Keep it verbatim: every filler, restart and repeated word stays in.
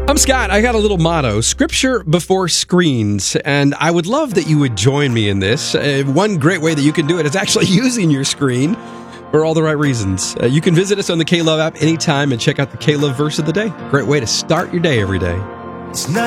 I'm Scott. I got a little motto, scripture before screens, and I would love that you would join me in this. Uh, one great way that you can do it is actually using your screen for all the right reasons. Uh, you can visit us on the K-Love app anytime and check out the K-Love verse of the day. Great way to start your day every day. It's not